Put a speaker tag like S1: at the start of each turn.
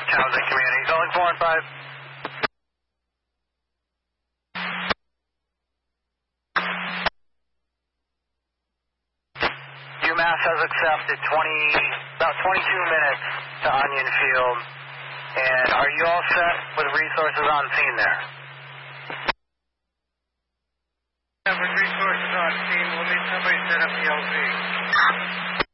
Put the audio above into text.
S1: Townsend Community. Calling 4 and 5. UMass has accepted about 22 minutes to Onion Field. And are you all set with resources on scene there?
S2: With resources on scene, we'll need somebody set up the LZ.